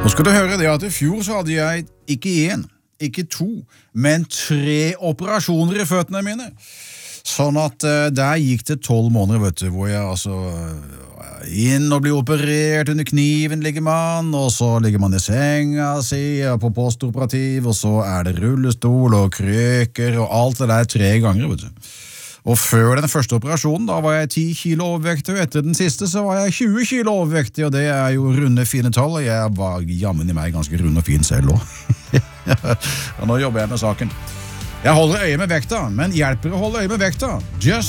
Og skal du høre det at i fjor så hadde jeg ikke én, ikke to, men 3 operasjoner i føttene mine. Sånn at der gikk det 12 måneder, vet du, hvor jeg altså inn og blir operert under kniven ligger man, og så ligger man i senga si, på postoperativ, og så det rullestol og krøker og alt det der 3 ganger, vet du. Og før den første operasjonen, da var jeg 10 kilo overvektig, og etter den siste så var jeg 20 kilo overvektig, og det jo runde fine tall, og jeg var jammen i meg ganske rund og fin selv også. Og nå jobber jeg med saken. Jeg holder øye med vekta, men hjelper å holde øye med vekta. Just